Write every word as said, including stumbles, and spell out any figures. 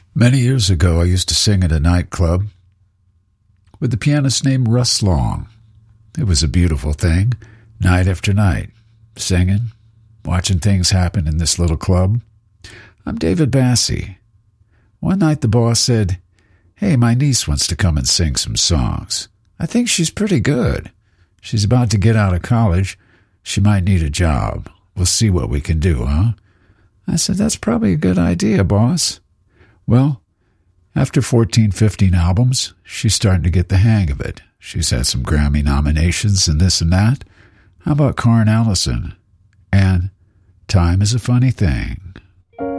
Many years ago, I used to sing at a nightclub with a pianist named Russ Long. It was a beautiful thing, night after night, singing, watching things happen in this little club. I'm David Bassie. One night the boss said, "Hey, my niece wants to come and sing some songs. I think she's pretty good. She's about to get out of college. She might need a job. We'll see what we can do, huh?" I said, "That's probably a good idea, boss." Well, after fourteen, fifteen albums, she's starting to get the hang of it. She's had some Grammy nominations and this and that. How about Karen Allison? And Time is a Funny Thing.